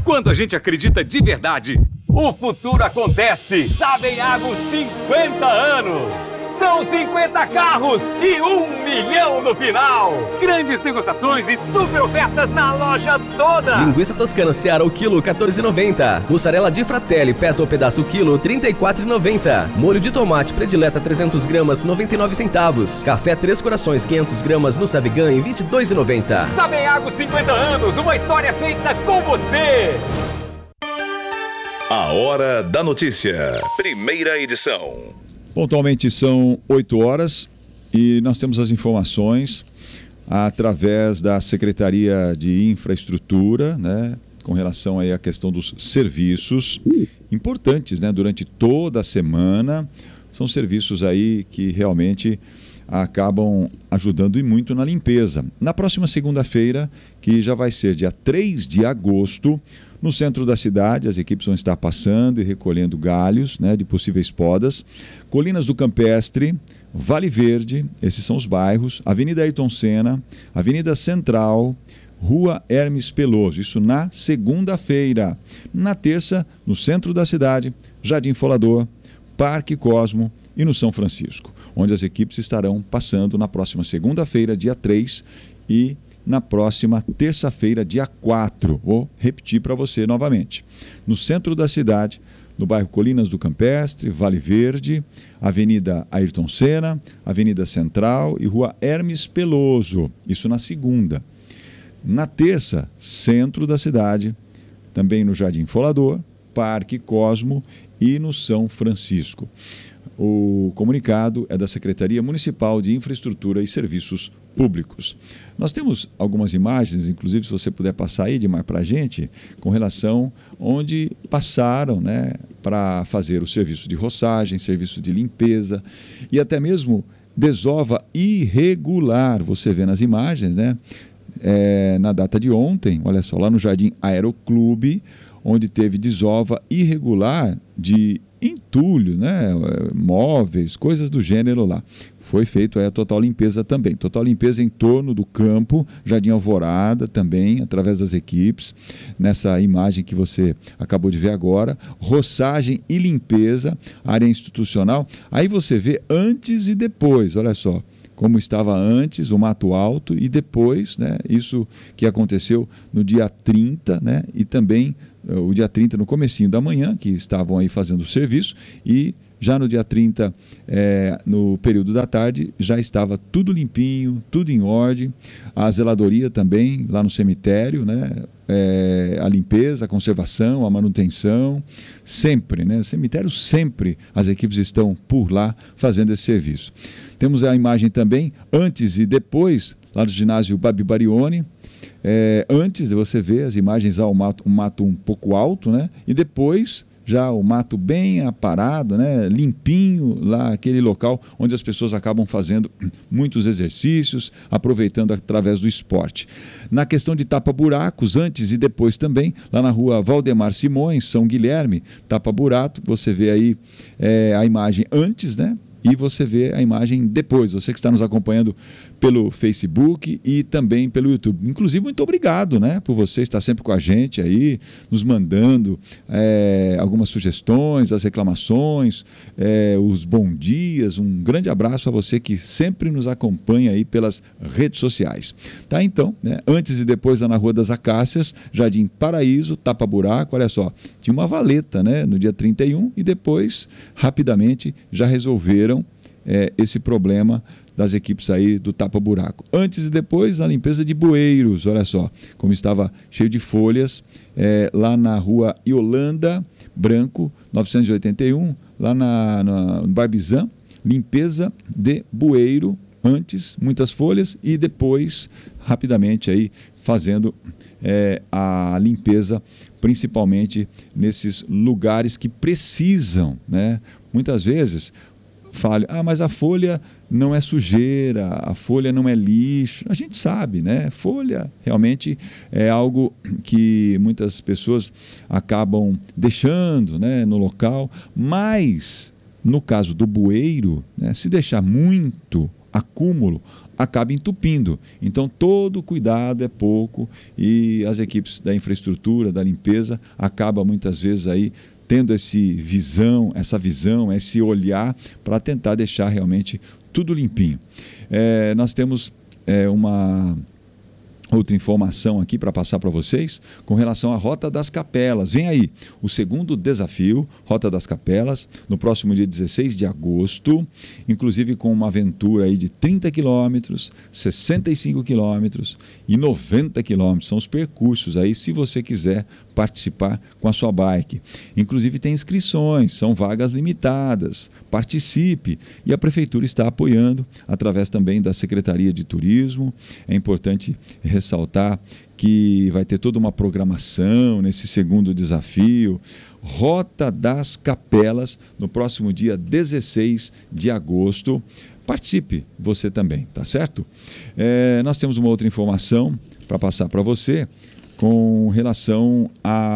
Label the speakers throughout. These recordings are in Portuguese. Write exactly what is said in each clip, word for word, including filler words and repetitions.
Speaker 1: Quando a gente acredita de verdade, o futuro acontece. Sabeago cinquenta anos. São cinquenta carros e um milhão no final. Grandes negociações e super ofertas na loja toda.
Speaker 2: Linguiça toscana Seara o quilo quatorze e noventa. Mussarela de Fratelli peça ou pedaço o quilo trinta e quatro e noventa. Molho de tomate predileta trezentos gramas noventa e nove centavos. Café Três Corações quinhentos gramas no Savigan em vinte e dois e noventa.
Speaker 1: Sabeago cinquenta anos, uma história feita com você.
Speaker 3: A Hora da Notícia, primeira edição.
Speaker 4: Pontualmente são oito horas e nós temos as informações através da Secretaria de Infraestrutura, né, com relação aí à questão dos serviços importantes, né, durante toda a semana. São serviços aí que realmente acabam ajudando e muito na limpeza. Na próxima segunda-feira, que já vai ser dia três de agosto, no centro da cidade, as equipes vão estar passando e recolhendo galhos, né, de possíveis podas. Colinas do Campestre, Vale Verde, esses são os bairros, Avenida Ayrton Senna, Avenida Central, Rua Hermes Peloso, isso na segunda-feira. Na terça, no centro da cidade, Jardim Folador, Parque Cosmo e no São Francisco, onde as equipes estarão passando na próxima segunda-feira, dia três, e na próxima terça-feira, dia quatro. Vou repetir para você novamente. No centro da cidade, no bairro Colinas do Campestre, Vale Verde, Avenida Ayrton Senna, Avenida Central e Rua Hermes Peloso, isso na segunda. Na terça, centro da cidade, também no Jardim Folador, Parque Cosmo e no São Francisco. O comunicado é da Secretaria Municipal de Infraestrutura e Serviços Públicos. Nós temos algumas imagens, inclusive se você puder passar aí, Edmar, para a gente, com relação onde passaram, né, para fazer o serviço de roçagem, serviço de limpeza e até mesmo desova irregular. Você vê nas imagens, né, é, na data de ontem, olha só, lá no Jardim Aeroclube, onde teve desova irregular de entulho, né, móveis, coisas do gênero lá. Foi feito aí a total limpeza também. Total limpeza em torno do campo, Jardim Alvorada também, através das equipes. Nessa imagem que você acabou de ver agora, roçagem e limpeza, área institucional. Aí você vê antes e depois, olha só, como estava antes, o mato alto, e depois, né, isso que aconteceu no dia trinta, né, e também o dia trinta no comecinho da manhã, que estavam aí fazendo o serviço, e já no dia trinta, é, no período da tarde, já estava tudo limpinho, tudo em ordem. A zeladoria também, lá no cemitério, né? É, a limpeza, a conservação, a manutenção, sempre, né? Cemitério sempre, as equipes estão por lá fazendo esse serviço. Temos a imagem também, antes e depois, lá do ginásio Babi Barione. É, antes de você ver as imagens, há um mato, um mato um pouco alto, né? E depois já o mato bem aparado, né? Limpinho, lá aquele local onde as pessoas acabam fazendo muitos exercícios, aproveitando através do esporte. Na questão de tapa-buracos, antes e depois também, lá na rua Valdemar Simões, São Guilherme, tapa-buraco, você vê aí é, a imagem antes, né? E você vê a imagem depois, você que está nos acompanhando pelo Facebook e também pelo YouTube. Inclusive, muito obrigado, né, por você estar sempre com a gente aí, nos mandando é, algumas sugestões, as reclamações, é, os bons dias. Um grande abraço a você que sempre nos acompanha aí pelas redes sociais. Tá, então, né, antes e depois lá na Rua das Acácias, Jardim Paraíso, tapa-buraco, olha só, tinha uma valeta, né, no dia trinta e um e depois, rapidamente, já resolveram É, esse problema das equipes aí do tapa-buraco. Antes e depois, na limpeza de bueiros, olha só, como estava cheio de folhas, é, lá na rua Yolanda Branco, novecentos e oitenta e um, lá na, na no Barbizan, limpeza de bueiro, antes, muitas folhas, e depois, rapidamente, aí, fazendo é, a limpeza, principalmente nesses lugares que precisam, né? Muitas vezes, falo, ah, mas a folha não é sujeira, a folha não é lixo. A gente sabe, né? Folha realmente é algo que muitas pessoas acabam deixando, né, no local, mas no caso do bueiro, né, se deixar muito acúmulo, acaba entupindo. Então, todo cuidado é pouco e as equipes da infraestrutura, da limpeza, acabam muitas vezes aí tendo esse visão, essa visão, esse olhar para tentar deixar realmente tudo limpinho. É, nós temos é, uma... outra informação aqui para passar para vocês com relação à Rota das Capelas. Vem aí o segundo desafio, Rota das Capelas, no próximo dia dezesseis de agosto, inclusive com uma aventura aí de trinta quilômetros, sessenta e cinco quilômetros e noventa quilômetros. São os percursos aí, se você quiser participar com a sua bike. Inclusive tem inscrições, são vagas limitadas. Participe. E a Prefeitura está apoiando através também da Secretaria de Turismo. É importante ressaltar que vai ter toda uma programação nesse segundo desafio. Rota das Capelas, no próximo dia dezesseis de agosto. Participe você também, tá certo? É, nós temos uma outra informação para passar para você com relação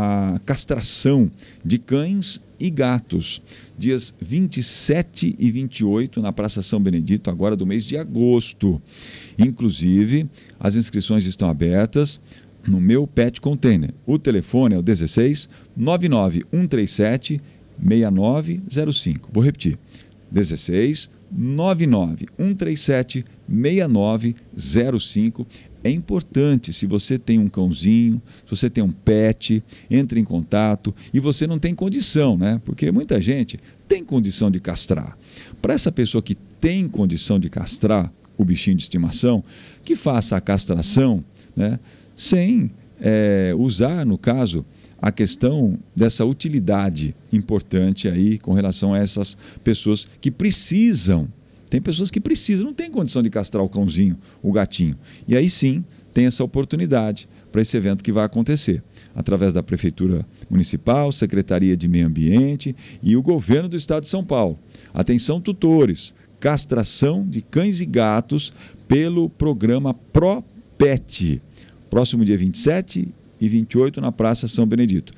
Speaker 4: à castração de cães e gatos. Dias vinte e sete e vinte e oito na Praça São Benedito, agora do mês de agosto. Inclusive, as inscrições estão abertas no Meu Pet Container. O telefone é o dezesseis, nove nove um três sete, seis nove zero cinco. Vou repetir. dezesseis, nove nove um três sete, seis nove zero cinco. É importante, se você tem um cãozinho, se você tem um pet, entre em contato e você não tem condição, né? Porque muita gente tem condição de castrar. Para essa pessoa que tem condição de castrar o bichinho de estimação, que faça a castração, né, sem é, usar, no caso, a questão dessa utilidade importante aí com relação a essas pessoas que precisam. Tem pessoas que precisam, não tem condição de castrar o cãozinho, o gatinho. E aí sim, tem essa oportunidade para esse evento que vai acontecer. Através da Prefeitura Municipal, Secretaria de Meio Ambiente e o Governo do Estado de São Paulo. Atenção, tutores, castração de cães e gatos pelo programa ProPet. Próximo dia vinte e sete e vinte e oito na Praça São Benedito.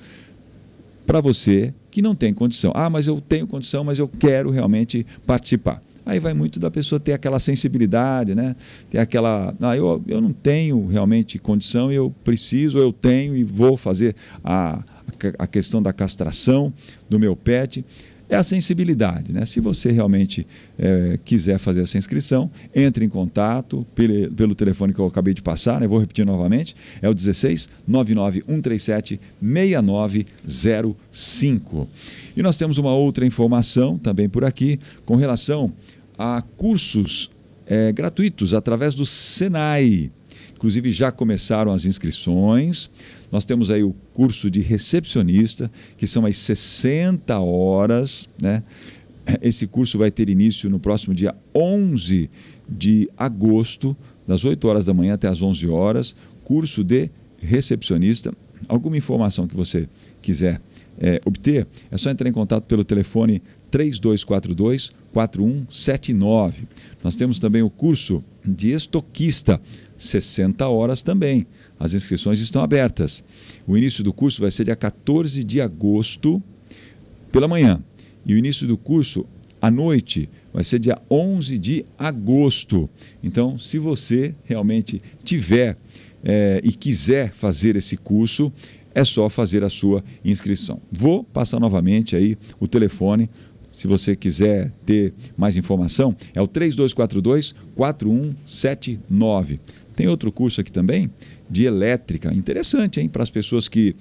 Speaker 4: Para você que não tem condição. Ah, mas eu tenho condição, mas eu quero realmente participar. Aí vai muito da pessoa ter aquela sensibilidade, né? Ter aquela, ah, eu, eu não tenho realmente condição, eu preciso, eu tenho e vou fazer a, a questão da castração do meu pet. É a sensibilidade, né? Se você realmente é, quiser fazer essa inscrição, entre em contato pelo, pelo telefone que eu acabei de passar, né? Vou repetir novamente, é o dezesseis, nove nove um três sete, seis nove zero cinco. E nós temos uma outra informação também por aqui com relação a cursos é, gratuitos através do Senai. Inclusive já começaram as inscrições. Nós temos aí o curso de recepcionista, que são as sessenta horas, né? Esse curso vai ter início no próximo dia onze de agosto, das oito horas da manhã até as onze horas. Curso de recepcionista. Alguma informação que você quiser é, obter, é só entrar em contato pelo telefone três dois quatro dois, quatro um sete nove. Nós temos também o curso de estoquista, sessenta horas também. As inscrições estão abertas. O início do curso vai ser dia quatorze de agosto, pela manhã. E o início do curso, à noite, vai ser dia onze de agosto. Então, se você realmente tiver é, e quiser fazer esse curso, é só fazer a sua inscrição. Vou passar novamente aí o telefone. Se você quiser ter mais informação, é o três dois quatro dois, quatro um sete nove. Tem outro curso aqui também, de elétrica. Interessante, hein? Para as pessoas que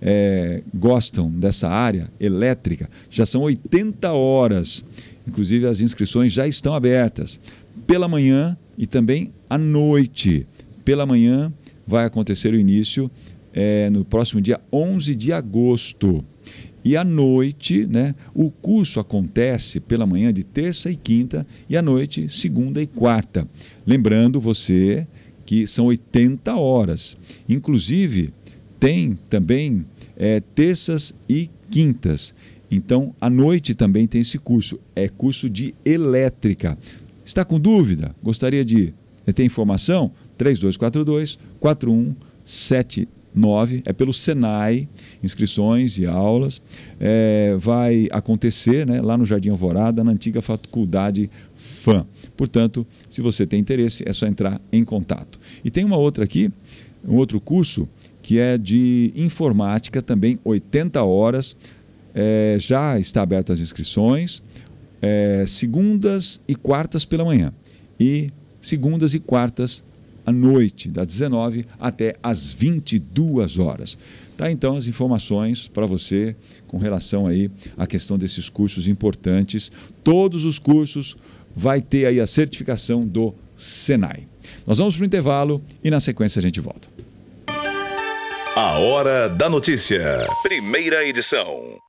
Speaker 4: é, gostam dessa área elétrica. Já são oitenta horas. Inclusive, as inscrições já estão abertas. Pela manhã e também à noite. Pela manhã vai acontecer o início é, no próximo dia onze de agosto. E à noite, né, o curso acontece pela manhã de terça e quinta e à noite, segunda e quarta. Lembrando você que são oitenta horas. Inclusive, tem também é, terças e quintas. Então, à noite também tem esse curso. É curso de elétrica. Está com dúvida? Gostaria de ter informação? três dois quatro dois, quatro um sete nove, é pelo Senai, inscrições e aulas. É, vai acontecer, né, lá no Jardim Alvorada, na antiga Faculdade F A M. Portanto, se você tem interesse, é só entrar em contato. E tem uma outra aqui, um outro curso, que é de informática, também oitenta horas, é, já está aberto as inscrições, é, segundas e quartas pela manhã, e segundas e quartas à noite, das dezenove até às vinte e duas horas. Tá, então, as informações para você com relação aí à questão desses cursos importantes. Todos os cursos vai ter aí a certificação do Senai. Nós vamos para o intervalo e na sequência a gente volta.
Speaker 3: A Hora da Notícia. Primeira edição.